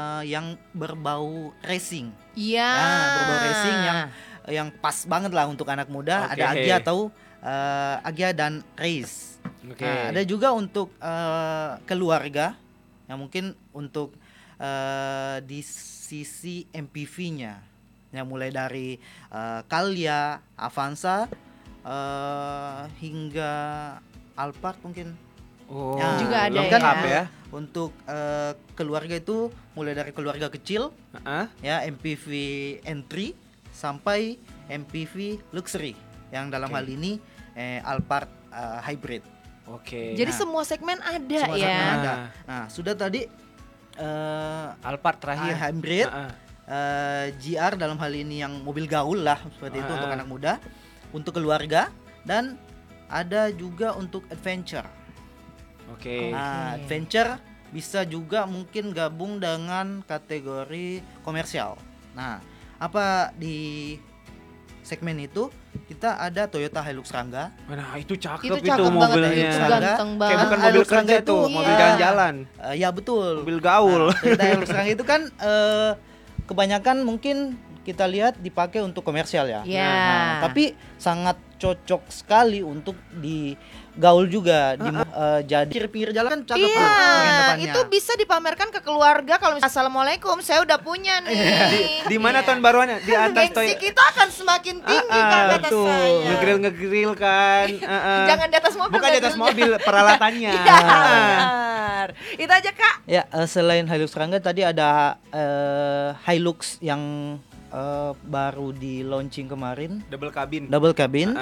yang berbau racing. Iya. Ya, berbau racing yang pas banget lah untuk anak muda. Oke. Ada Agya atau Agya dan Race. Oke. Nah, ada juga untuk keluarga yang mungkin untuk di sisi MPV-nya, yang mulai dari Calya, Avanza hingga Alphard mungkin. Oh, Ya, juga ada lengkap ya. Untuk keluarga itu mulai dari keluarga kecil, Heeh. ya MPV entry sampai MPV luxury, yang dalam Oke. hal ini Alphard hybrid. Oke. Jadi semua segmen ada Semua ya. segmen ada. Nah, sudah tadi Alphard terakhir. hybrid, Heeh. GR dalam hal ini yang mobil gaul lah seperti itu untuk Ah. anak muda, untuk keluarga, dan ada juga untuk adventure. Oke. Nah, adventure bisa juga mungkin gabung dengan kategori komersial. Nah, apa di segmen itu kita ada Toyota Hilux Rangga. Nah, itu cakep Itu itu cakep banget, mobilnya. itu ganteng Kayak banget. bukan mobil Hilux kerja Rangga tuh, itu, mobil iya. jalan-jalan. Ya betul. Mobil gaul. Nah, Toyota Hilux Rangga itu kan kebanyakan mungkin kita lihat dipakai untuk komersial ya. Iya. Nah, tapi sangat cocok sekali untuk di gaul juga. Jadi pinggir jalan kan cakep tuh bagian Iya, depannya. itu bisa dipamerkan ke keluarga kalau misalnya Assalamualaikum, saya udah punya nih. Di mana tahun baruannya? Di atas Gengsi kita akan semakin tinggi kan kata tuh, saya. nge-grill kan. Jangan di atas mobil. Bukan di atas mobil, peralatannya. Iya, benar. Itu aja Kak. Ya, selain Hilux Rangga tadi ada Hilux yang baru di launching kemarin, Double cabin. double cabin.